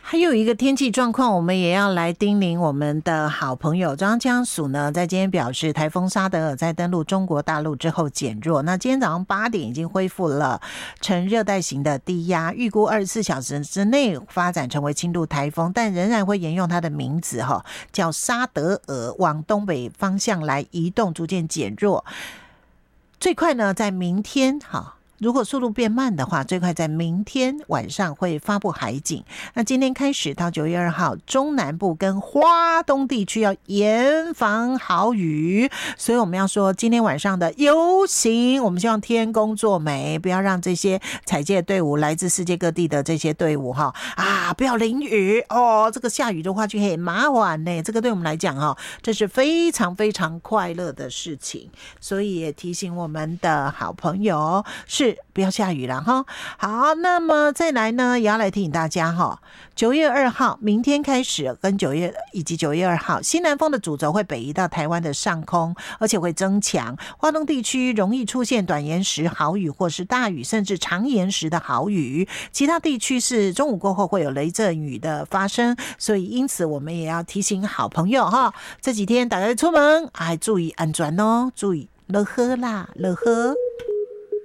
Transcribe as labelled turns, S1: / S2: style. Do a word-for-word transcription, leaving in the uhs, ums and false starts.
S1: 还有一个天气状况，我们也要来叮咛我们的好朋友中央气象署呢，在今天表示，台风沙德尔在登陆中国大陆之后减弱，那今天早上八点已经恢复了呈热带型的低压，预估二十四小时之内发展成为轻度台风，但仍然会沿用它的名字哈，叫沙德尔，往东北方向来移动，逐渐减弱。最快呢，在明天哈。如果速度变慢的话，最快在明天晚上会发布海警。那今天开始到九月二号，中南部跟花东地区要严防豪雨，所以我们要说今天晚上的游行，我们希望天公作美，不要让这些采界队伍来自世界各地的这些队伍哈啊，不要淋雨哦。这个下雨的话就很麻烦呢，这个对我们来讲哈，这是非常非常快乐的事情，所以也提醒我们的好朋友是。不要下雨了哈。好，那么再来呢，也要来提醒大家哈，九月二号明天开始跟九月以及九月二号，西南风的主轴会北移到台湾的上空，而且会增强。花东地区容易出现短延时豪雨或是大雨，甚至长延时的豪雨。其他地区是中午过后会有雷阵雨的发生，所以因此我们也要提醒好朋友哈，这几天大家出门还注意安全哦，注意落雨啦，落雨。